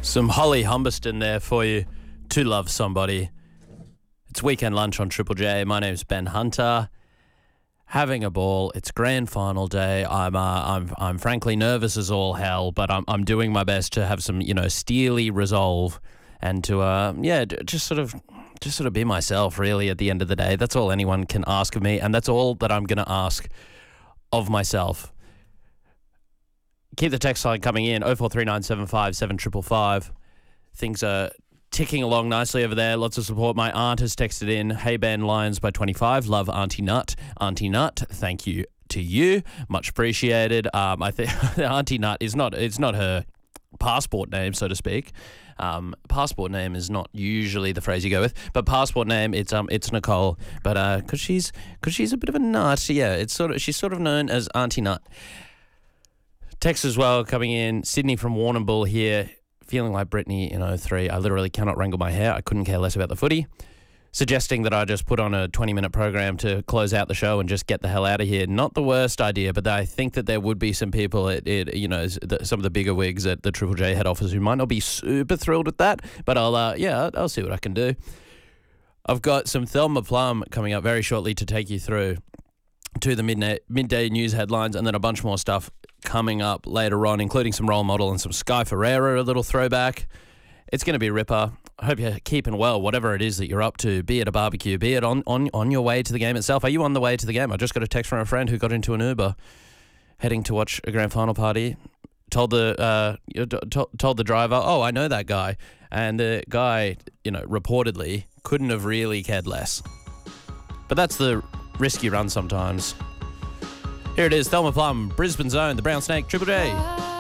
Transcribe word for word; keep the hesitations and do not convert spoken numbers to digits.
Some Holly Humberston there for you. To Love Somebody. It's weekend lunch on Triple J. My name's Ben Hunter. Having a ball. It's grand final day. I'm uh, I'm I'm frankly nervous as all hell, but I'm I'm doing my best to have some, you know, steely resolve and to uh yeah just sort of just sort of be myself. Really, at the end of the day, that's all anyone can ask of me, and that's all that I'm gonna ask of myself. Keep the text line coming in, oh four three nine seven five seven five five five. Things are ticking along nicely over there. Lots of support. My aunt has texted in, hey Ben, Lions by twenty-five. Love Auntie Nut. Auntie Nut, thank you to you. Much appreciated. Um, I think Auntie Nut is not, it's not her passport name, so to speak. Um, passport name is not usually the phrase you go with, but passport name, it's um, it's Nicole. But uh, cause she's, cause she's a bit of a nut. Yeah, it's sort of, she's sort of known as Auntie Nut. Text as well coming in. Sydney from Warrnambool here. Feeling like Britney in oh three. I literally cannot wrangle my hair. I couldn't care less about the footy. Suggesting that I just put on a twenty-minute program to close out the show and just get the hell out of here. Not the worst idea, but I think that there would be some people, at, at you know, some of the bigger wigs at the Triple J head office who might not be super thrilled with that. But I'll, uh, yeah, I'll see what I can do. I've got some Thelma Plum coming up very shortly to take you through to the midday, midday news headlines, and then a bunch more stuff coming up later on, including some role model and some Sky Ferreira, a little throwback. It's going to be a ripper. I hope you're keeping well, whatever it is that you're up to, be it a barbecue, be it on, on, on your way to the game itself. Are you on the way to the game? I just got a text from a friend who got into an Uber heading to watch a grand final party. Told the uh, t- told the driver, oh, I know that guy. And the guy, you know, reportedly couldn't have really cared less. But that's the risk you run sometimes. Here it is, Thelma Plum, Brisbane Zone, the Brown Snake, Triple J.